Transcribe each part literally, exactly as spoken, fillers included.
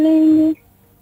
लेंगे।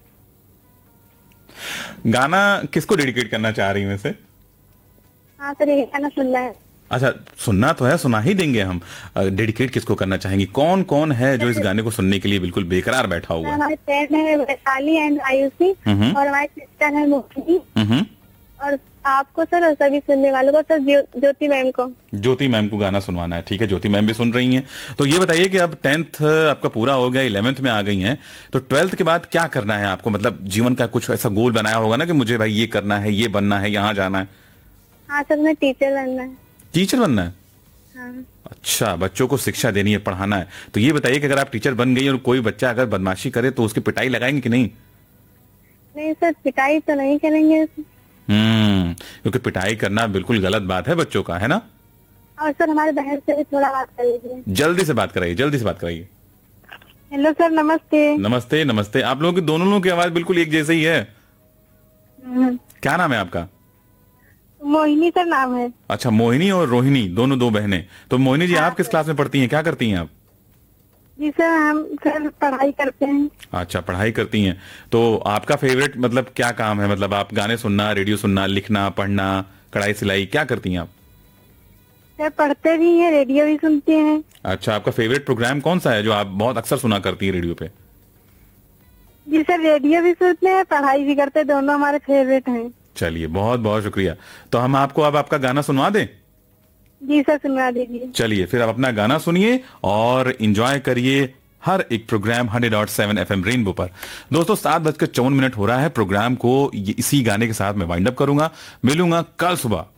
गाना किसको डेडिकेट करना चाह रही हैं वैसे? हाँ सर, ये गाना सुनना है। अच्छा, सुनना तो है, सुना ही देंगे हम। डेडिकेट किसको करना चाहेंगी? कौन कौन है जो इस गाने को सुनने के लिए बिल्कुल बेकरार बैठा हुआ है? हमारे फ्रेंड है वैशाली एंड आयुषी, हम्म और हमारी सिस्टर है मोहिनी, हम्म और आपको सर और सभी सुनने वालों को सर, ज्यो, ज्योति मैम को। ज्योति मैम को गाना सुनवाना है। ठीक है, ज्योति मैम भी सुन रही हैं। तो ये बताइए कि अब टेंथ आपका पूरा हो गया, इलेवेंथ में आ गई हैं, तो ट्वेल्थ के बाद क्या करना है आपको? मतलब जीवन का कुछ ऐसा गोल बनाया होगा ना कि मुझे भाई ये करना है, ये बनना है, यहाँ जाना है। हाँ सर, मैं टीचर बनना है। टीचर बनना है? हाँ। अच्छा, बच्चों को शिक्षा देनी है, पढ़ाना है। तो ये बताइए कि अगर आप टीचर बन गई और कोई बच्चा अगर बदमाशी करे तो उसकी पिटाई लगाएंगे कि नहीं? नहीं सर, पिटाई तो नहीं करेंगे। हम्म क्योंकि पिटाई करना बिल्कुल गलत बात है बच्चों का, है ना? और सर हमारे बहन से भी थोड़ा बात कर लीजिए। जल्दी से बात कराइए, जल्दी से बात कराइए। हेलो सर, नमस्ते। नमस्ते नमस्ते। आप लोगों की, दोनों लोगों की आवाज बिल्कुल एक जैसे ही है। हम्म, क्या नाम है आपका? मोहिनी सर नाम है। अच्छा, मोहिनी और रोहिणी, दोनों दो बहनें। तो मोहिनी जी, हाँ आप किस सर। क्लास में पढ़ती हैं, क्या करती हैं आप? जी सर, हम सर पढ़ाई करते हैं। अच्छा, पढ़ाई करती हैं। तो आपका फेवरेट मतलब क्या काम है? मतलब आप गाने सुनना, रेडियो सुनना, लिखना, पढ़ना, कढ़ाई सिलाई, क्या करती हैं आप? सर पढ़ते भी हैं, रेडियो भी सुनते हैं। अच्छा, आपका फेवरेट प्रोग्राम कौन सा है जो आप बहुत अक्सर सुना करती हैं रेडियो पे? जी सर, रेडियो भी सुनते हैं, पढ़ाई भी करते हैं, दोनों हमारे फेवरेट हैं। चलिए, बहुत बहुत शुक्रिया। तो हम आपको अब आपका गाना सुनवा दें? जी सर, सुनवा दीजिए। चलिए, फिर आप अपना गाना सुनिए और एंजॉय करिए हर एक programme hundred dot seven F M rainbow पर। दोस्तों, सात बजकर चौवन मिनट हो रहा है। प्रोग्राम को इसी गाने के साथ मैं वाइंड अप करूंगा। मिलूंगा कल सुबह